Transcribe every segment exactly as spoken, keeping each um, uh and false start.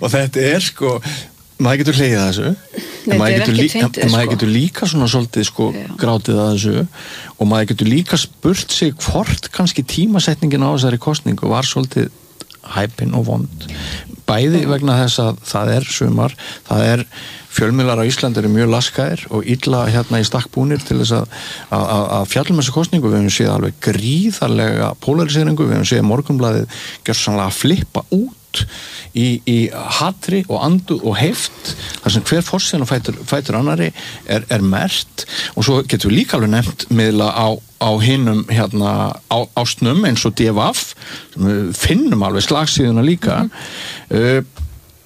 og þetta er sko maður getur hlegið að þessu en maður getur, lí, fyndið, en maður sko. getur líka svona svolítið sko Já. grátið að þessu og maður getur líka spurt sig hvort kannski tímasetningin á þessari kosningu var svolítið hæpin og vond bæði vegna þess að það er sumar, það er fjölmiðlar á Íslandi eru mjög laskaðir og illa hérna í stakk búnir til þess að, að, að fjallum þessu kosningu, við höfum séð alveg gríðarlega polariseringu, við höfum séð Morgunblaðið gjörsamlega að flippa út í, í hatri og andu og heift, þar sem hver forsíðan og fætur, fætur annari er, er merkt og svo getum við líka alveg nefnt miðla á, á hinum hérna á, á snum eins og D V F sem við finnum alveg slagsíðuna líka mm-hmm. uh,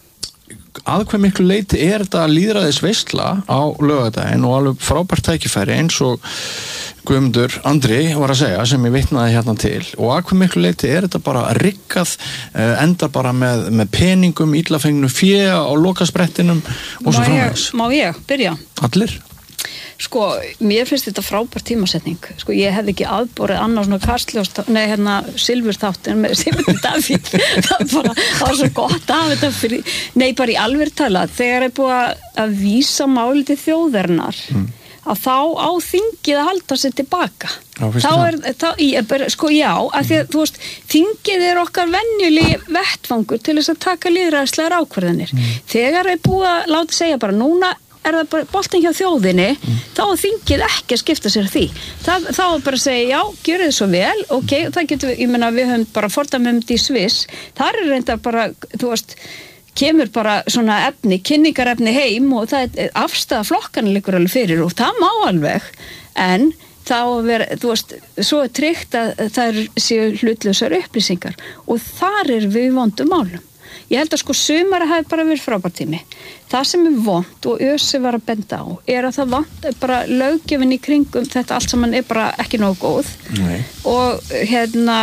að hve miklu leyti er þetta lýðræðis veisla á laugardaginn og alveg frábært tækifæri eins og Guðmundur Andri var að segja sem ég vitnaði hérna til og að hve miklu leyti er þetta bara riggað enda bara með, með peningum illafengnu fé á lokasprettinum og svo framvegs. Má ég byrja? Allir? Sko, mér finnst þetta frábær tímasetning. Sko, ég hef ekki aðborið annars svona Kastljós, nei, hérna, Silfurþáttin með Sigmundur Davíð. það, bara, það var svo gott að þetta fyrir, nei, bara í alveg tala, þegar er búið að vísa máli til þjóðarinnar, mm. að þá á þingið að halda sig tilbaka. Já, þá er, þá, ég, sko, já, að því að, þú veist, þingið er okkar venjulegi vettfangur til þess að taka lýðræðislegar ákvarðanir. Mm. Þegar er búið að láta segja bara núna er það bara boltinn hjá þjóðinni mm. þá er þingið ekki að skipta sér því það, þá er bara að segja, já, gjörðu þið svo vel ok, það getur við, ég meina við höfum bara fordæmum í Sviss, þar er reyndar bara, þú veist, kemur bara svona efni, kynningarefni heim og það er afstæða flokkan liggur alveg fyrir og það má alveg en þá ver, þú veist, svo er tryggt að það séu hlutlausar upplýsingar og þar er við vondum málum. Ég held að sko sumari hafi bara verið frábærtími. Það sem er vont og Össi var að benda á er að það vant bara löggjöfin í kringum þetta allt saman er bara ekki nógu góð. Nei. Og hérna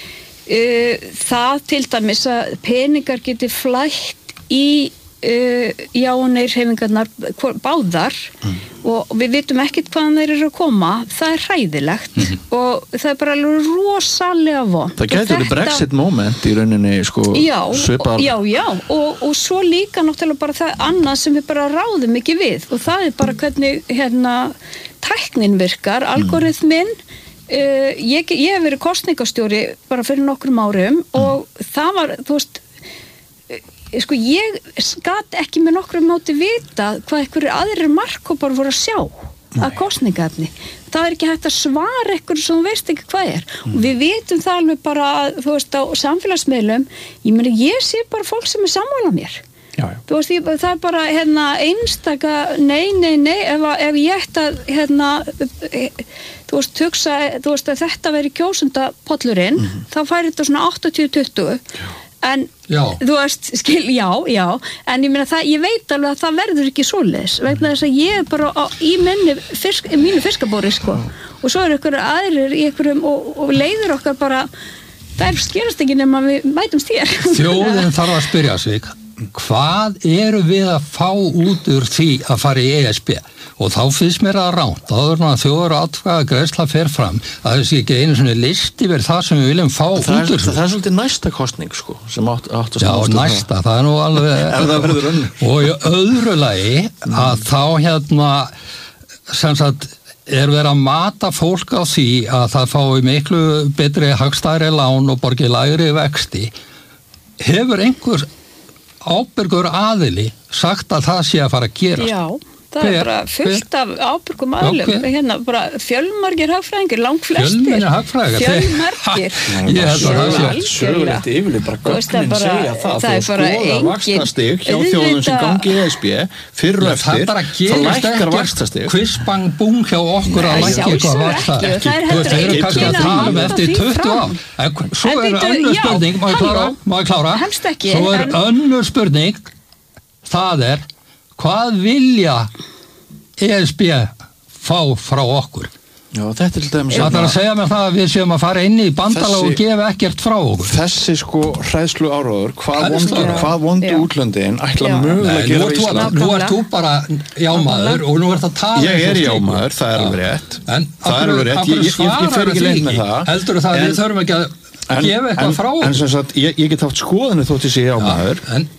uh, það til dæmis að peningar geti flætt í uh, já og nei hreyfingarnar báðar mm. og við vitum ekkert hvaðan þeir eru að koma, það er hræðilegt mm. og það er bara alveg rosalega vont. Það getur þetta... Brexit moment í rauninni sko já, svipar. Já, já, og, og svo líka náttúrulega bara það annað sem við bara ráðum ekki við og það er bara hvernig hérna tæknin virkar, algoritminn mm. uh, ég, ég hef verið kosningastjóri bara fyrir nokkrum árum mm. og það var, þú veist sko ég gat ekki með nokkru máti vita hvað einhverjir aðrir markkópar voru að sjá að kosningaefni. Það er ekki hægt að svara einhverju sem þú veist ekki hvað er mm. og við vitum það alveg bara þú veist á samfélagsmiðlum ég meni ég sé bara fólk sem er sammála mér já, já. Þú veist ég, það er bara hérna einstaka nei, nei, nei ef, ef ég ætti að hérna þú veist hugsa, þú veist að þetta veri kjósendapollurinn mm. þá færi þetta svona áttatíu tuttugu en já. Þú veist, skil, já, já en ég meina það, ég veit alveg að það verður ekki svoleiðis, vegna þess að ég er bara á, í minni, fisk, mínu fiskabóri sko, og svo er ykkur aðrir í ykkurum og, og leiðir okkar bara það skerast ekki nema við mætumst hér. Þjóðin þarf að spyrja sig hvað eru við að fá út úr því að fara í E S B og þá finnst mér að ránt áður en þjóðar atkvæða greiðsla fer fram að þessi ekki einu svona list yfir það sem við viljum fá út úr það, það er svolítið næsta kostning sko sem átt, átt að já næsta, það er nú alveg og í öðru lagi að þá hérna sem sagt er verið að mata fólk á því að það fái miklu betri hagstæðri lán og borgi lægri vexti hefur einhver ábyrgur aðili sagt að það sé að fara að gerast já það hver, er bara fullt hver? Af ábyrgum aðlum okay. hérna bara fjölmargir hagfræðingar langflestir fjölmargir hagfræðingar fjölmargir ég held að það sé sögulegt yfirleitt bara gögnin segja það það er skoða vaxtastig hjá þjóðum sem gangi í E S B fyrr og eftir það lækkar vaxtastig kvissbang bung hjá okkur að lækka eitthvað vaxtastig þú eru kannski að tala um eftir tuttugu ár svo er önnur spurning má ég klára má ég klára svo er önnur spurning það er hvað vilja E S B fá frá okkur? Já, þetta er til dæmis það er að segja mér það að við séum að fara inn í bandalag og gefa ekkert frá okkur þessi sko hræðslu áróður hvað vondu, hvað vondu útlöndin ætla mögulega að gera Ísland nú ert þú bara jámaður og nú ert að tala ég er jámaður, það er alveg rétt það er alveg rétt, ég, ég, ég fer ekki leið með það heldur það að við þurfum ekki að gefa eitthvað frá okkur en sem sagt, ég, ég get haft skoðinu þótt ég sé jámaður